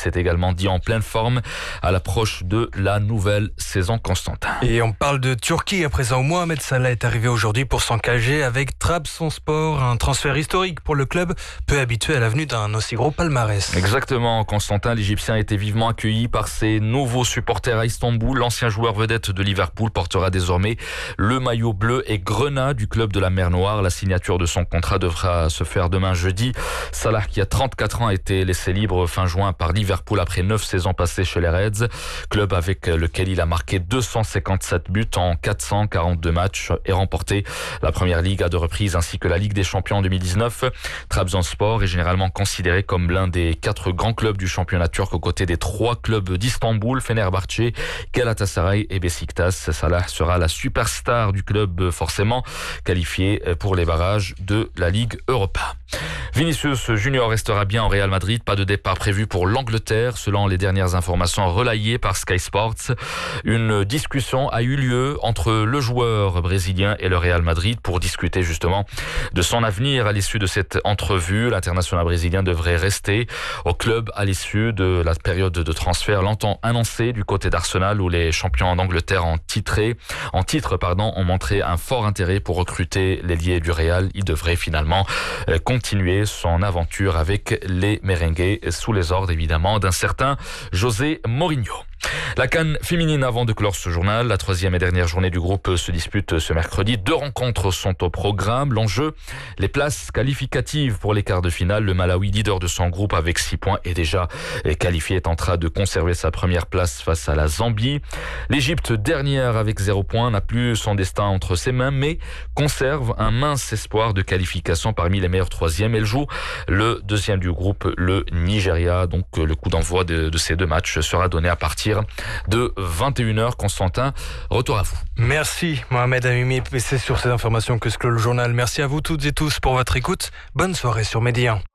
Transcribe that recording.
s'est également dit en pleine forme à l'approche de la nouvelle saison, Constantin. Et on parle de Turquie à présent. Mohamed Salah est arrivé aujourd'hui pour s'engager avec Trabzonspor, un transfert historique pour le club, peu habitué à l'avenue d'un aussi gros palmarès. Exactement, Constantin. L'Égyptien a été vivement accueilli par ses nouveaux supporters à Istanbul. L'ancien joueur vedette de Liverpool portera désormais le maillot bleu et grenat du club de la Mer Noire. La signature de son contrat devra se faire demain jeudi. Salah, qui a 34 ans, a été laissé libre fin juin par Liverpool après 9 saisons passées chez les Reds, club avec lequel il a marqué 257 buts en 442 matchs et remporté la Première Ligue à 2 reprises ainsi que la Ligue des Champions en 2019. Trabzonspor est généralement considéré comme l'un des 4 grands clubs du championnat turc aux côtés des 3 clubs d'Istanbul, Fenerbahçe, Galatasaray et Beşiktaş. Salah sera la superstar du club forcément qualifié pour les barrages de la Ligue Europa. Vinicius Junior restera bien au Real Madrid. Pas de départ prévu pour l'Angleterre. Selon les dernières informations relayées par Sky Sports, une discussion a eu lieu entre le joueur brésilien et le Real Madrid pour discuter justement de son avenir. À l'issue de cette entrevue, l'international brésilien devrait rester au club à l'issue de la période de transfert longtemps annoncée du côté d'Arsenal, où les champions d'Angleterre en titre ont montré un fort intérêt pour recruter l'ailier du Real. Il devrait finalement continuer son aventure avec les merengues sous les ordres évidemment d'un certain José Mourinho. La CAN féminine avant de clore ce journal. La 3e et dernière journée du groupe se dispute ce mercredi. 2 rencontres sont au programme. L'enjeu, les places qualificatives pour les quarts de finale. Le Malawi, leader de son groupe avec 6 points, est déjà qualifié, est en train de conserver sa première place face à la Zambie. L'Égypte, dernière avec 0 points, n'a plus son destin entre ses mains, mais conserve un mince espoir de qualification parmi les meilleurs 3e. Elle joue le 2e du groupe, le Nigeria. Donc le coup d'envoi de ces 2 matchs sera donné à partir de 21h. Constantin, retour à vous. Merci Mohamed Amimi, c'est sur ces informations que se clôt le journal. Merci à vous toutes et tous pour votre écoute. Bonne soirée sur Média.